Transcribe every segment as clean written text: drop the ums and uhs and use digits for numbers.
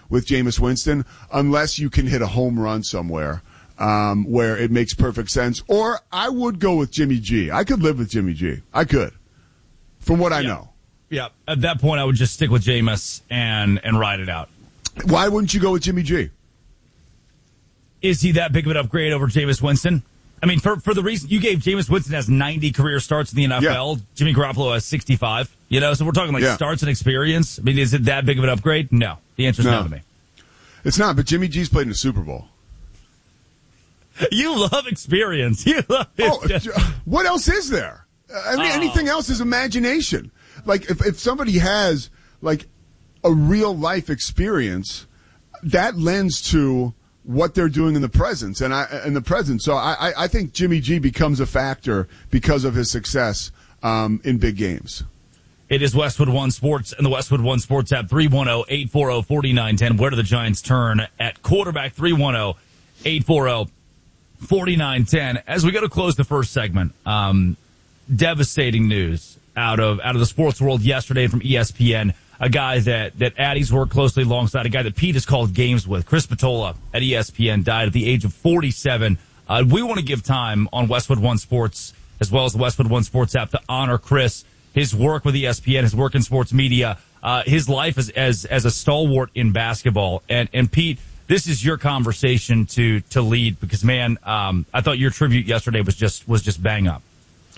with Jameis Winston unless you can hit a home run somewhere where it makes perfect sense. Or I would go with Jimmy G. I could live with Jimmy G. I could, from what I know. Yeah, at that point, I would just stick with Jameis and ride it out. Why wouldn't you go with Jimmy G? Is he that big of an upgrade over Jameis Winston? I mean, for the reason you gave, Jameis Winston has 90 career starts in the NFL. Yeah. Jimmy Garoppolo has 65. You know, so we're talking starts and experience. I mean, is it that big of an upgrade? No. The answer's no to me. It's not, but Jimmy G's played in the Super Bowl. You love experience. You love what else is there? I mean, anything else is imagination. Like, if somebody has, like, a real life experience, that lends to what they're doing in the present. So I think Jimmy G becomes a factor because of his success in big games. It is Westwood One Sports and the Westwood One Sports app, 310-840-4910. Where do the Giants turn at quarterback? 310-840-4910. As we go to close the first segment, devastating news out of the sports world yesterday from ESPN. A guy that Addie's worked closely alongside, a guy that Pete has called games with, Chris Spatola at ESPN, died at the age of 47. We want to give time on Westwood One Sports as well as the Westwood One Sports app to honor Chris, his work with ESPN, his work in sports media, his life as a stalwart in basketball. And Pete, this is your conversation to lead because, man, I thought your tribute yesterday was just bang up.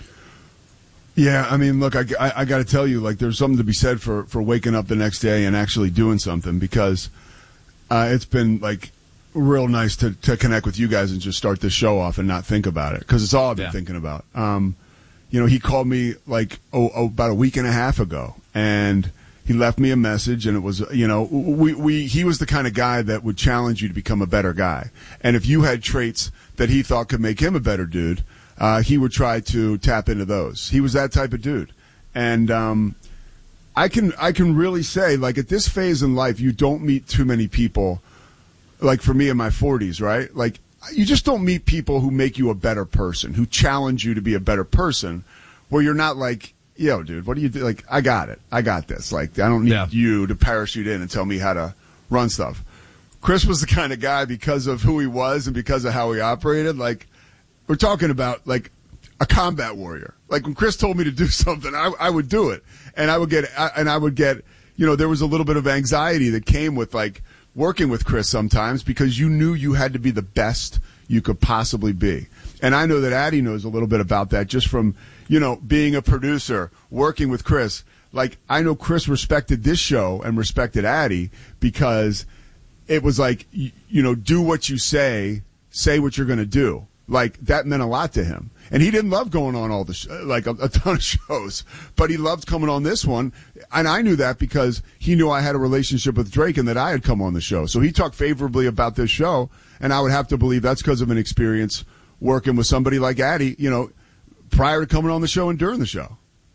Yeah, I mean, look, I got to tell you, like, there's something to be said for waking up the next day and actually doing something because it's been, like, real nice to connect with you guys and just start this show off and not think about it because it's all I've been thinking about. He called me, like, about a week and a half ago, and he left me a message, and it was, he was the kind of guy that would challenge you to become a better guy. And if you had traits that he thought could make him a better dude, he would try to tap into those. He was that type of dude. And I can really say, like, at this phase in life, you don't meet too many people, like for me in my 40s, right? Like, you just don't meet people who make you a better person, who challenge you to be a better person, where you're not like, yo, dude, what do you do? Like, I got it. I got this. Like, I don't need you to parachute in and tell me how to run stuff. Chris was the kind of guy, because of who he was and because of how he operated, like, we're talking about, like, a combat warrior. Like, when Chris told me to do something, I would do it. And I would get, there was a little bit of anxiety that came with, like, working with Chris sometimes because you knew you had to be the best you could possibly be. And I know that Addie knows a little bit about that just from, being a producer, working with Chris. Like, I know Chris respected this show and respected Addie because it was like, do what you say what you're going to do. Like, that meant a lot to him. And he didn't love going on all the a ton of shows, but he loved coming on this one. And I knew that because he knew I had a relationship with Drake and that I had come on the show. So he talked favorably about this show, and I would have to believe that's because of an experience working with somebody like Addie, prior to coming on the show and during the show.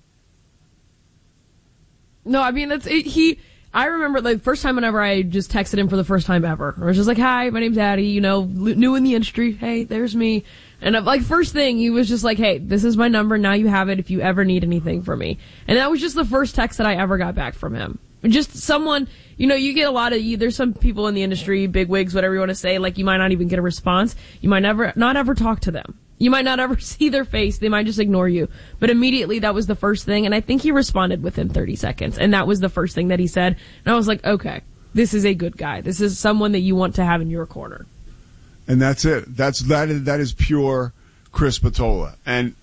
No, I mean, I remember the first time whenever I just texted him for the first time ever. I was just like, hi, my name's Addie, new in the industry. Hey, there's me. And like, first thing, he was just like, hey, this is my number. Now you have it if you ever need anything from me. And that was just the first text that I ever got back from him. Just someone, you get a lot of, there's some people in the industry, big wigs, whatever you want to say, like, you might not even get a response. You might not ever talk to them. You might not ever see their face. They might just ignore you. But immediately, that was the first thing. And I think he responded within 30 seconds. And that was the first thing that he said. And I was like, okay, this is a good guy. This is someone that you want to have in your corner. And that's it. That is pure Chris Spatola. And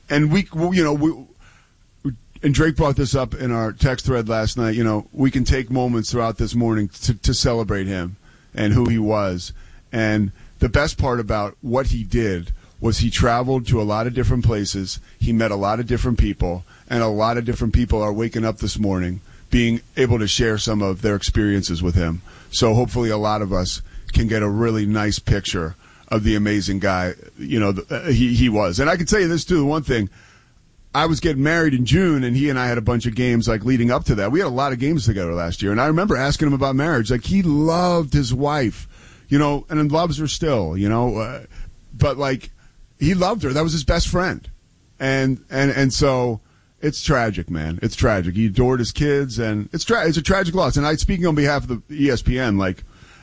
Drake brought this up in our text thread last night. We can take moments throughout this morning to celebrate him and who he was. And the best part about what he did was he traveled to a lot of different places. He met a lot of different people, and a lot of different people are waking up this morning being able to share some of their experiences with him. So hopefully a lot of us can get a really nice picture of the amazing guy, he was. And I can tell you this, too, the one thing, I was getting married in June, and he and I had a bunch of games, like, leading up to that. We had a lot of games together last year, and I remember asking him about marriage. Like, he loved his wife, and loves her still, but, like, he loved her. That was his best friend. And so it's tragic, man. It's tragic. He adored his kids, and it's a tragic loss. And speaking on behalf of the ESPN, like,